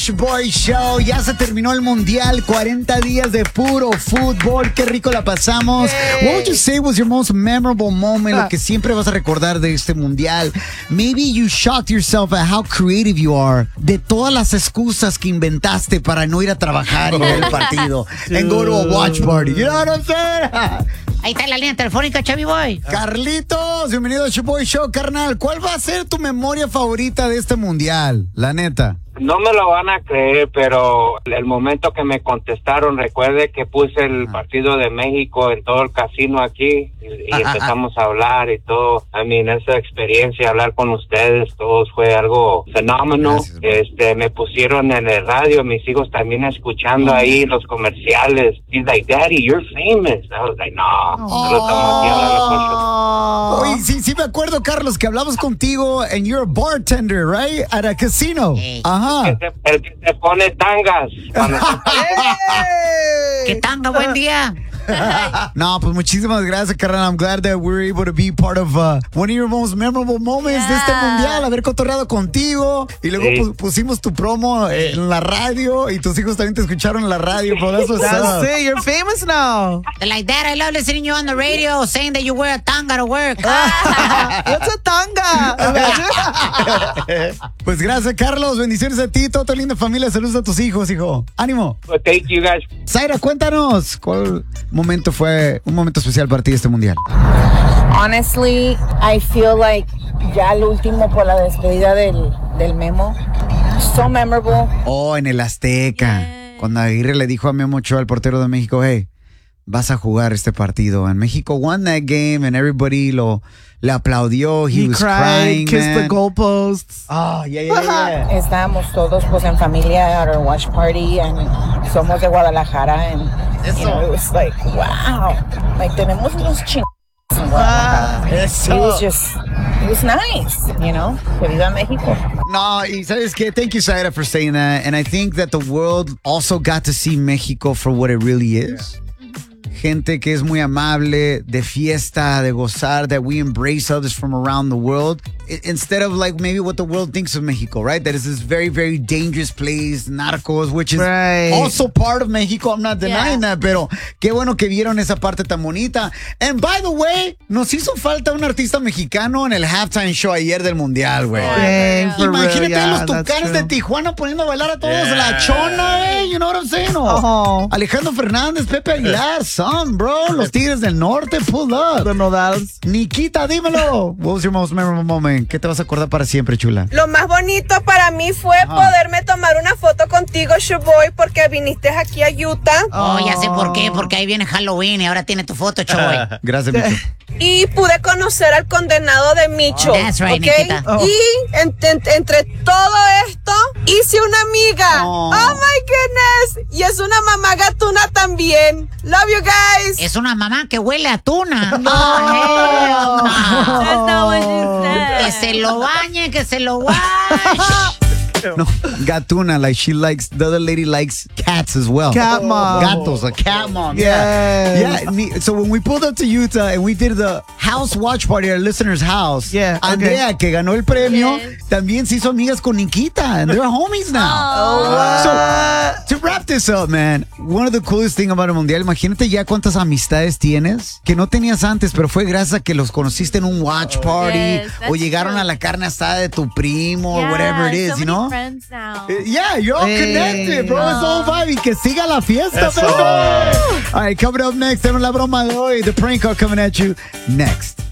Boy Show. Ya se terminó el Mundial, 40 días de puro fútbol. Qué rico la pasamos. What would you say was your most memorable moment? Lo que siempre vas a recordar de este Mundial. Maybe you shocked yourself at how creative you are. De todas las excusas que inventaste para no ir a trabajar y ver el partido. And go to a watch party. You know what I'm saying? Ahí está la línea telefónica, Chavi Boy. Carlitos, bienvenido a Boy Show, carnal. ¿Cuál va a ser tu memoria favorita de este Mundial? La neta. No me lo van a creer, pero el momento que me contestaron, recuerde que puse el partido de México en todo el casino aquí y empezamos a hablar y todo. Esa experiencia, hablar con ustedes, todos fue algo fenómeno. Me pusieron en el radio, mis hijos también escuchando ahí los comerciales. He's like, Daddy, you're famous. I was like, no, solo estamos aquí hablando con yo. Oye, sí me acuerdo, Carlos, que hablamos contigo and you're a bartender, right? At a casino. Ajá. El que se pone tangas. ¿Qué tanga? Buen día. No, pues muchísimas gracias, carnal. I'm glad that we're able to be part of one of your most memorable moments de este Mundial. Haber cotorreado contigo. Y luego pusimos tu promo en la radio y tus hijos también te escucharon en la radio. That's it. You're famous now. Like that, I love listening to you on the radio saying that you wear a tanga to work. What's a tanga? Pues gracias, Carlos. Bendiciones a ti, toda tu linda familia. Saludos a tus hijos, hijo. Ánimo. Well, thank you guys. Zaira, cuéntanos. ¿Cuál momento fue un momento especial para ti este Mundial? Honestly, I feel like ya el último por la despedida del Memo. So memorable. Oh, en el Azteca. Cuando Aguirre le dijo a Memo Ochoa, el portero de México, hey, vas a jugar este partido. And México won that game and everybody le aplaudió. He was crying, kissed man. the goalposts. Oh, yeah. Estábamos todos pues en familia at our watch party and somos de Guadalajara and you know, it was like, wow. Like tenemos unos chingados en Guadalajara. It was nice, you know. Que viva México. No, y sabes qué? Thank you, Zaira, for saying that. And I think that the world also got to see Mexico for what it really is. Gente que es muy amable, de fiesta, de gozar, that we embrace others from around the world. Instead of like maybe what the world thinks of Mexico, right? That is this very, very dangerous place, narcos, which is also part of Mexico. I'm not denying that, pero qué bueno que vieron esa parte tan bonita. And by the way, nos hizo falta un artista mexicano en el halftime show ayer del Mundial, güey. Imagínate los Tucanes de Tijuana poniendo a bailar a todos la chona, you know what I'm saying? Alejandro Fernández, Pepe Aguilar, son, bro. Los Tigres del Norte, pull up. The Nodals. Nikita, dímelo. What was your most memorable moment? ¿Qué te vas a acordar para siempre, chula? Lo más bonito para mí fue poderme tomar una foto contigo, Shoboy, porque viniste aquí a Utah. Oh, ya sé por qué, porque ahí viene Halloween y ahora tiene tu foto, Shoboy. Gracias, Micho. Y pude conocer al condenado de Micho. That's right, ¿okay? Nikita. Y entre todo esto, hice una amiga. Oh my goodness. Y es una mamá gatuna también. Love you guys. Es una mamá que huele a tuna. That's not what you said. Que se lo bañe, que se lo wash. No, gatuna, like she likes, the other lady likes cats as well. Cat mom. Gatos, a cat mom. Yes. Yeah. So when we pulled up to Utah and we did the house watch party at our listener's house, Andrea, que ganó el premio, también se hizo amigas con Nikita, and they're homies now. So, to wrap this up, man, one of the coolest things about el Mundial, imagínate ya cuántas amistades tienes que no tenías antes, pero fue gracias a que los conociste en un watch party o llegaron a la carne asada de tu primo or whatever it is, you know? Friends now. Yeah, you're all connected, bro. It's all vibe. Y que siga la fiesta, baby. All right, coming up next, tenemos la broma de hoy. The prank call coming at you next.